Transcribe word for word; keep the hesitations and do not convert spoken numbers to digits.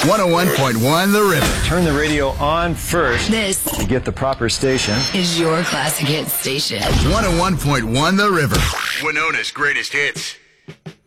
one oh one point one The River. Turn the radio on first. This To get the proper station. is your classic hit station. one oh one point one The River. Winona's greatest hits.